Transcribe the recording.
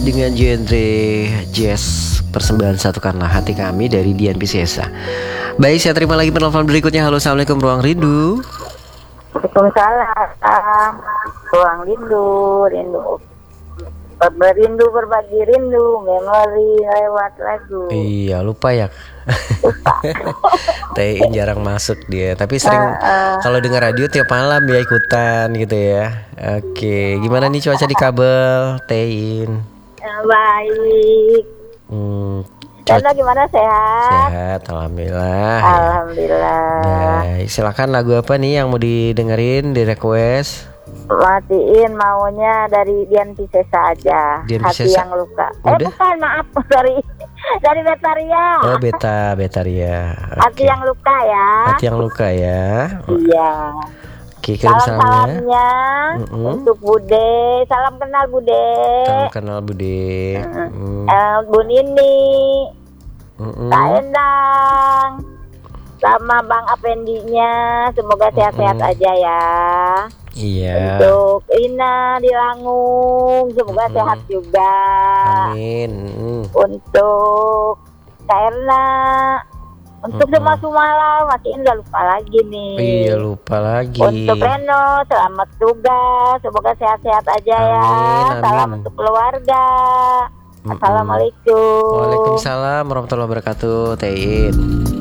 dengan genre jazz persembahan Satukanlah Hati Kami dari Dian Piscesa. Baik, saya terima lagi penelpon berikutnya. Halo, assalamualaikum Ruang Rindu. Waalaikumsalam. Ruang rindu, berindu berbagi rindu, memori lewat lagu. Iya, lupa ya. Tein jarang masuk dia, tapi sering kalau dengar radio tiap malam ya ikutan gitu ya. Oke, gimana nih cuaca di Kabel, Tein? Baik. Anda gimana, sehat? Sehat, alhamdulillah. Alhamdulillah. Baik, silakan lagu apa nih yang mau didengerin, di request? Matiin maunya dari Dian Piscesa aja. Dian Hati Piscesa? yang luka. Udah? Bukan, maaf, dari Betaria. Oh, Betaria. Hati yang luka ya. Hati yang luka ya. Iya. Oke, kirim salamnya. Salamnya untuk Bude. Salam kenal Bude. Salam kenal Bude. Bu Nini, Kak Endang, sama Bang Apendinya. Semoga sehat-sehat aja ya. Iya. Untuk Ina di Langung, semoga sehat juga. Amin. Untuk Kak Erna, untuk semua Sumala, makin udah lupa lagi nih. Iya, lupa lagi. Untuk Reno, selamat tugas, semoga sehat-sehat aja ya. Amin. Salam untuk keluarga. Assalamualaikum. Waalaikumsalam warahmatullahi wabarakatuh, Tein.